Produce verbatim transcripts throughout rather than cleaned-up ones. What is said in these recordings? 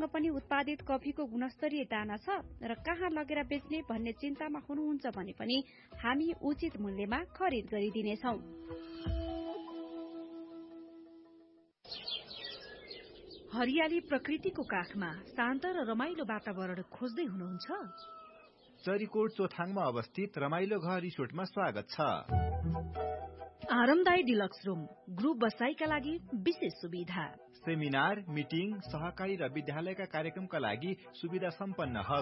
पनि उत्पादित कफीको गुणस्तरीय दाना छ र कहाँ लगेर बेच्ने भन्ने चिन्तामा हुनुहुन्छ भने पनि हामी उचित मूल्यमा खरिद गरिदिनेछौं। हरियाली प्रकृतिको काखमा शान्त र रमाइलो वातावरण खोज्दै हुनुहुन्छ? चरीकोट चोथाङमा अवस्थित रमाइलो घर रिसोर्टमा स्वागत छ। आरामदायी डिलक्स रूम, ग्रुप बसाईका लागि विशेष सुविधा, सेमिनार, मिटिङ, सहकारी र विद्यालयका कार्यक्रमका लागि सुविधा सम्पन्न हल,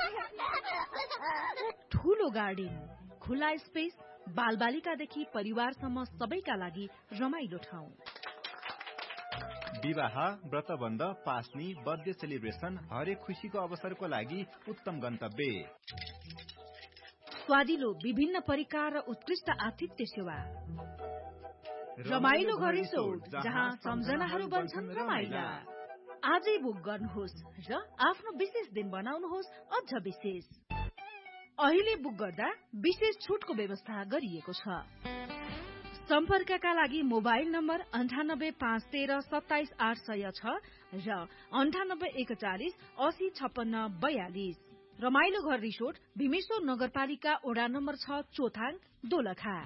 ठूलो गार्डन, खुला स्पेस, बालबालिकादेखि परिवारसम्म सबैका लागि रमाइलो ठाउँ, विवाह, व्रतबन्ध, पास्नी, बर्थडे सेलिब्रेसन, हरेक खुशीको अवसरको लागि उत्तम गन्तव्य, स्वादिलो विभिन्न परिकार र उत्कृष्ट आतिथ्य सेवा। रमाइलो घर रिसोर्ट, जहाँ सम्झनाहरू बन्छन् रमाइला। आजै बुक गर्नुहोस् र आफ्नो विशेष दिन बनाउनुहोस् अझ विशेष। अहिले बुक गर्दा विशेष छुटको व्यवस्था गरिएको छ। सम्पर्कका लागि मोबाइल नम्बर अन्ठानब्बे पाँच तेह्र सत्ताइस आठ सय छ र अन्ठानब्बे एकचालिस असी छप्पन्न बयालिस। रमाइलो घर रिसोर्ट, भीमेश्वर नगरपालिका ओडा नम्बर छ, चोथाङ, दोलखा।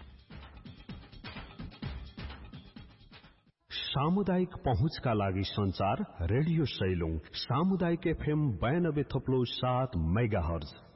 सामुदायिक पहुँचका लागि संचार रेडियो सैलुङ, सामुदायिक एफएम बयानब्बे थप्लो सात मेगा हर्ज।